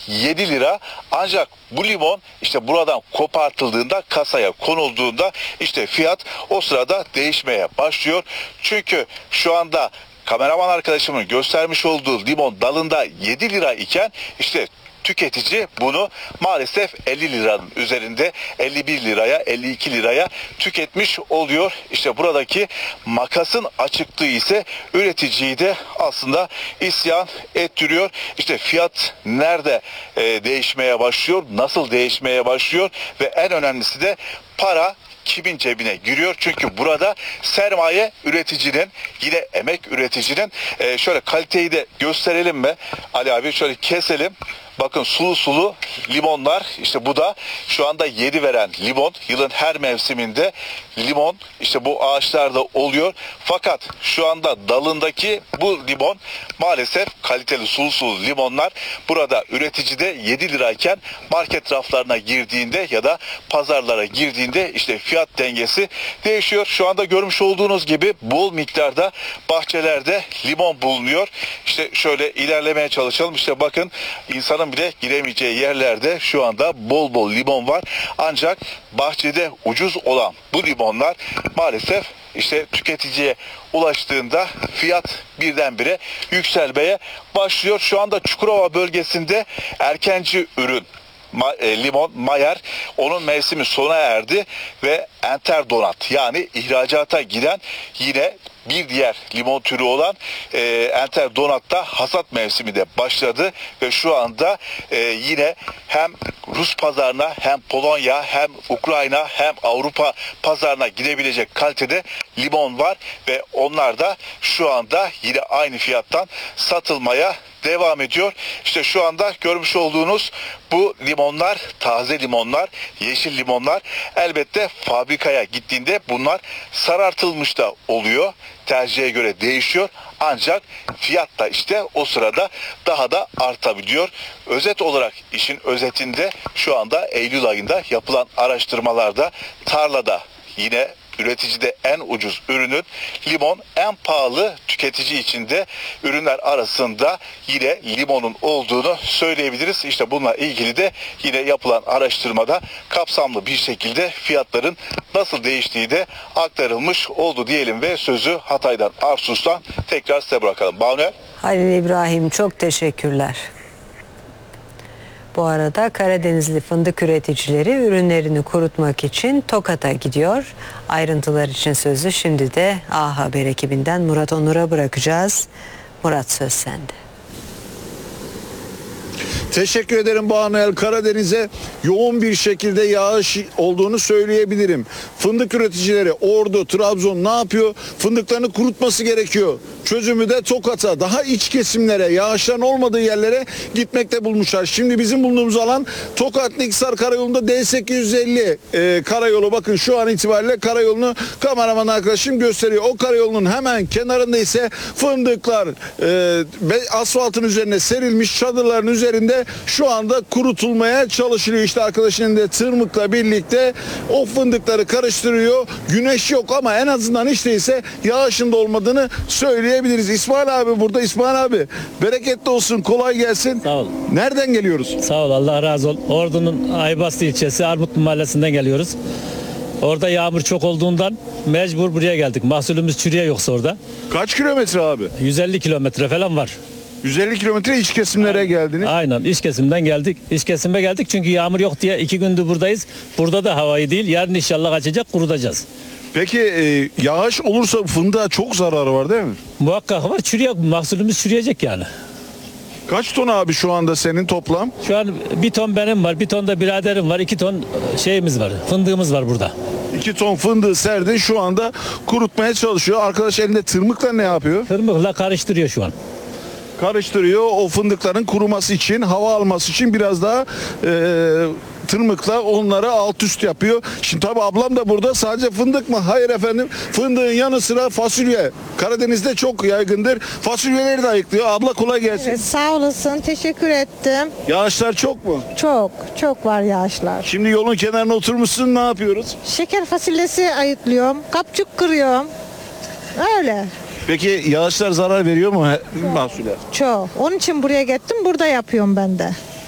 7 lira. Ancak bu limon işte buradan kopartıldığında, kasaya konulduğunda işte fiyat o sırada değişmeye başlıyor. Çünkü şu anda kameraman arkadaşımın göstermiş olduğu limon dalında 7 lira iken işte tüketici bunu maalesef 50 liranın üzerinde, 51 liraya, 52 liraya tüketmiş oluyor. İşte buradaki makasın açıklığı ise üreticiyi de aslında isyan ettiriyor. İşte fiyat nerede değişmeye başlıyor, nasıl değişmeye başlıyor ve en önemlisi de para kimin cebine giriyor? Çünkü burada sermaye üreticinin, yine emek üreticinin. Şöyle kaliteyi de gösterelim mi? Ali abi şöyle keselim. Bakın sulu sulu limonlar, işte bu da şu anda 7 veren limon. Yılın her mevsiminde limon işte bu ağaçlarda oluyor. Fakat şu anda dalındaki bu limon maalesef kaliteli sulu sulu limonlar burada üreticide 7 lirayken market raflarına girdiğinde ya da pazarlara girdiğinde işte fiyat dengesi değişiyor. Şu anda görmüş olduğunuz gibi bol miktarda bahçelerde limon bulunuyor. İşte şöyle ilerlemeye çalışalım. İşte bakın insanın bile giremeyeceği yerlerde şu anda bol bol limon var. Ancak bahçede ucuz olan bu limonlar maalesef işte tüketiciye ulaştığında fiyat birdenbire yükselmeye başlıyor. Şu anda Çukurova bölgesinde erkenci ürün limon Mayer, onun mevsimi sona erdi ve enter donat, yani ihracata giden yine bir diğer limon türü olan enter donatta hasat mevsimi de başladı ve şu anda yine hem Rus pazarına, hem Polonya, hem Ukrayna, hem Avrupa pazarına gidebilecek kalitede limon var ve onlar da şu anda yine aynı fiyattan satılmaya devam ediyor. İşte şu anda görmüş olduğunuz bu limonlar, taze limonlar, yeşil limonlar, elbette fabrikaya gittiğinde bunlar sarartılmış da oluyor. Tercihe göre değişiyor. Ancak fiyat da işte o sırada daha da artabiliyor. Özet olarak, işin özetinde şu anda Eylül ayında yapılan araştırmalarda tarlada yine üreticide en ucuz ürünün limon, en pahalı tüketici içinde ürünler arasında yine limonun olduğunu söyleyebiliriz. İşte bununla ilgili de yine yapılan araştırmada kapsamlı bir şekilde fiyatların nasıl değiştiği de aktarılmış oldu diyelim ve sözü Hatay'dan, Arsus'tan tekrar size bırakalım. Banu. Halil İbrahim, çok teşekkürler. Bu arada Karadenizli fındık üreticileri ürünlerini kurutmak için Tokat'a gidiyor. Ayrıntılar için sözü şimdi de A Haber ekibinden Murat Onur'a bırakacağız. Murat, söz sende. Teşekkür ederim Banu. Karadeniz'e yoğun bir şekilde yağış olduğunu söyleyebilirim. Fındık üreticileri Ordu, Trabzon ne yapıyor? Fındıklarını kurutması gerekiyor. Çözümü de Tokat'a, daha iç kesimlere, yağışların olmadığı yerlere gitmekte bulmuşlar. Şimdi bizim bulunduğumuz alan Tokat-Niksar Karayolu'nda D850 karayolu. Bakın şu an itibariyle karayolunu kameraman arkadaşım gösteriyor. O karayolunun hemen kenarında ise fındıklar asfaltın üzerine serilmiş, çadırların üzerinde şu anda kurutulmaya çalışılıyor. İşte arkadaşının da tırmıkla birlikte o fındıkları karıştırıyor. Güneş yok ama en azından hiç değilse yağışın da olmadığını söyleyebiliriz. İsmail abi burada. İsmail abi, bereketli olsun, kolay gelsin. Sağ ol. Nereden geliyoruz? Sağ ol, Allah razı ol. Ordu'nun Aybastı ilçesi Armutlu Mahallesi'nden geliyoruz. Orada yağmur çok olduğundan mecbur buraya geldik. Mahsulümüz çürüye yoksa orada. Kaç kilometre abi? 150 kilometre falan var. 150 kilometre iç kesimlere geldiniz. Aynen, iç kesimden geldik. İç kesime geldik çünkü yağmur yok diye 2 gündür buradayız. Burada da havayı değil. Yarın inşallah açacak, kurutacağız. Peki yağış olursa fındığa çok zararı var değil mi? Muhakkak var. Mahsulümüz çürüyecek yani. Kaç ton abi şu anda senin toplam? Şu an 1 ton benim var, 1 ton da biraderim var, 2 ton şeyimiz var, fındığımız var burada. 2 ton fındığı serdin, şu anda kurutmaya çalışıyor. Arkadaş elinde tırmıkla ne yapıyor? Tırmıkla karıştırıyor şu an. Karıştırıyor o fındıkların kuruması için, hava alması için biraz daha tırmıkla onları alt üst yapıyor. Şimdi tabi ablam da burada, sadece fındık mı? Hayır efendim, fındığın yanı sıra fasulye. Karadeniz'de çok yaygındır. Fasulyeleri de ayıklıyor. Abla kolay gelsin. Sağ olasın, teşekkür ettim. Yağışlar çok mu? Çok var yağışlar. Şimdi yolun kenarına oturmuşsun, ne yapıyoruz? Şeker fasulyesi ayıklıyorum, kapçuk kırıyorum. Öyle. Peki yağışlar zarar veriyor mu mahsule? Çok. Onun için buraya gittim, burada yapıyorum ben de.